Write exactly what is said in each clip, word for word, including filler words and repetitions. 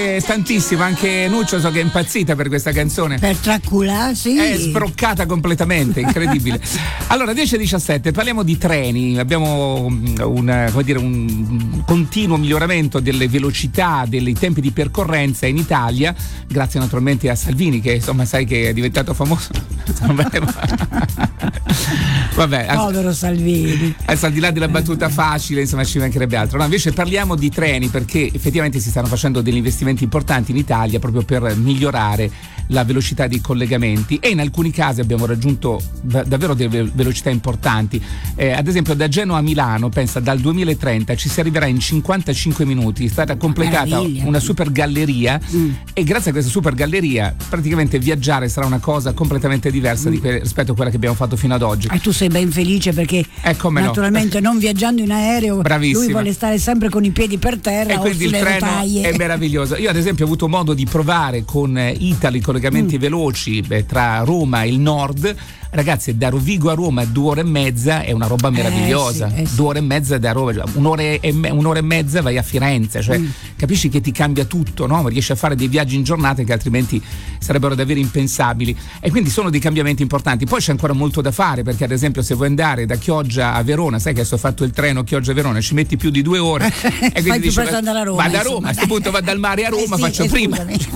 tantissimo, anche Nuccio so che è impazzita per questa canzone. Per Dracula, sì. È sbroccata completamente, incredibile. Allora, dieci e diciassette, parliamo di treni. Abbiamo un, come dire, un continuo miglioramento delle velocità, dei tempi di percorrenza in Italia, grazie naturalmente a Salvini, che insomma sai che è diventato famoso. Vabbè, povero Salvini. Al di là della battuta facile, insomma, ci mancherebbe altro. No, invece parliamo di treni, perché effettivamente si stanno facendo degli investimenti importanti in Italia proprio per migliorare la velocità dei collegamenti, e in alcuni casi abbiamo raggiunto da, davvero delle velocità importanti. Eh, ad esempio da Genova a Milano, pensa, dal duemilatrenta ci si arriverà in cinquantacinque minuti. È stata completata Meraviglia. una super galleria mm. e grazie a questa super galleria praticamente viaggiare sarà una cosa completamente diversa mm. di que- rispetto a quella che abbiamo fatto fino ad oggi. E tu sei ben felice perché eh, naturalmente no. non viaggiando in aereo, Bravissima. lui vuole stare sempre con i piedi per terra, e o quindi il sulle treno rotaie. È meraviglioso. Io ad esempio ho avuto modo di provare con Italy collegamenti mm. veloci beh, tra Roma e il nord. Ragazzi, da Rovigo a Roma due ore e mezza è una roba meravigliosa. Eh sì, eh sì. Due ore e mezza da Roma, un'ora e, me, un'ora e mezza vai a Firenze, cioè mm. capisci che ti cambia tutto, no? Riesci a fare dei viaggi in giornata che altrimenti sarebbero davvero impensabili, e quindi sono dei cambiamenti importanti. Poi c'è ancora molto da fare, perché ad esempio se vuoi andare da Chioggia a Verona, sai che adesso ho fatto il treno Chioggia-Verona, ci metti più di due ore e quindi dici, va, andare a Roma, vado a Roma, a questo punto vado dal mare a Roma, eh sì, faccio eh, prima.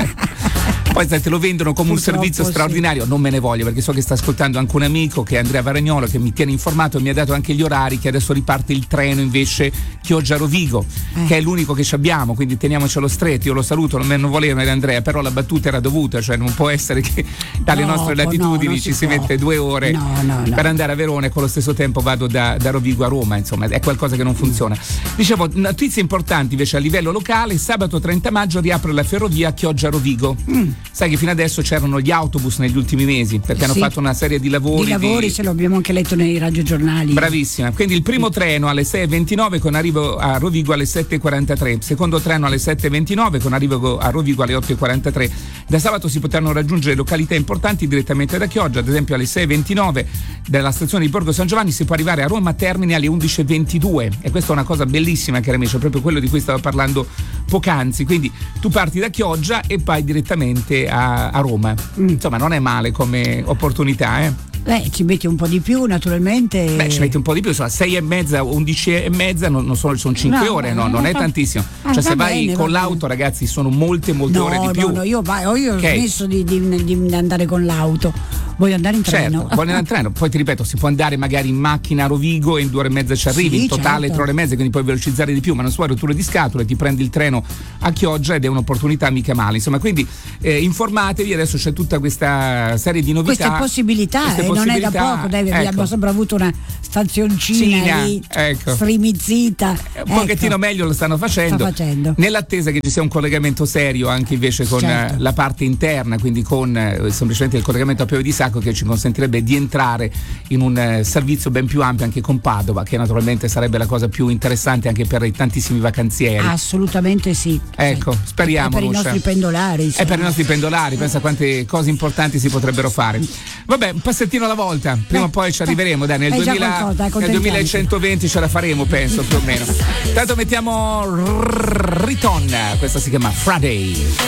Poi se te lo vendono come Purtroppo, un servizio straordinario, sì. Non me ne voglio, perché so che sta ascoltando anche un amico che è Andrea Varagnolo, che mi tiene informato e mi ha dato anche gli orari, che adesso riparte il treno invece Chioggia-Rovigo, eh. che è l'unico che ci abbiamo, quindi teniamocelo stretto. Io lo saluto, non, non voleva Andrea, però la battuta era dovuta, cioè non può essere che dalle no, nostre latitudini no, ci si, si mette due ore no, no, no. per andare a Verona, e con lo stesso tempo vado da, da Rovigo a Roma, insomma è qualcosa che non funziona. Dicevo, notizie importanti invece a livello locale: sabato trenta maggio riapre la ferrovia Chioggia-Rovigo. Mm. Sai che fino adesso c'erano gli autobus negli ultimi mesi, perché sì. hanno fatto una serie di lavori. Di lavori, di... se lo abbiamo anche letto nei radiogiornali. Bravissima. Quindi il primo treno alle sei e ventinove con arrivo a Rovigo alle sette e quarantatré, secondo treno alle sette e ventinove con arrivo a Rovigo alle otto e quarantatré. Da sabato si potranno raggiungere località importanti direttamente da Chioggia, ad esempio alle sei e ventinove dalla stazione di Borgo San Giovanni si può arrivare a Roma Termini alle undici e ventidue, e questa è una cosa bellissima, cari amici, è proprio quello di cui stavo parlando poc'anzi. Quindi tu parti da Chioggia e vai direttamente a, a Roma. Mm. Insomma, non è male come opportunità, eh? Beh, ci metti un po' di più, naturalmente. Beh, ci metti un po' di più, insomma, sei e mezza, undici e mezza, non, non sono, sono cinque no, ore, no, no, non no, è fa... tantissimo. Ah, cioè, se vai bene, con l'auto, bene. Ragazzi, sono molte, molte no, ore di più. No, no, io, io okay. ho smesso di, di, di andare con l'auto. Voglio andare in treno. Certo, voglio andare in treno. Poi ti ripeto, si può andare magari in macchina a Rovigo e in due ore e mezza ci arrivi, sì, in totale certo. tre ore e mezza, quindi puoi velocizzare di più, ma non so, rotture di scatole, ti prendi il treno a Chioggia ed è un'opportunità mica male. Insomma, quindi eh, informatevi, adesso c'è tutta questa serie di novità. Queste possibilità, queste e possibilità, non è da poco, dai, ecco. abbiamo sempre avuto una stazioncina Cina, lì, ecco. strimizzita. Un ecco. pochettino meglio lo stanno facendo, Sta facendo. Nell'attesa che ci sia un collegamento serio anche invece con certo. la parte interna, quindi con eh, semplicemente il collegamento a Pieve di Sacco, che ci consentirebbe di entrare in un eh, servizio ben più ampio anche con Padova, che naturalmente sarebbe la cosa più interessante anche per i tantissimi vacanzieri. Assolutamente sì. Ecco, sì. speriamo. E per Lucia. i nostri pendolari. E per i nostri pendolari, pensa quante cose importanti si potrebbero fare. Vabbè, un passettino alla volta, prima o poi ci arriveremo, dai, nel, duemila, qualcosa, nel duemilacentoventi ce la faremo, penso, più o meno. Tanto mettiamo Riton, questa si chiama Friday.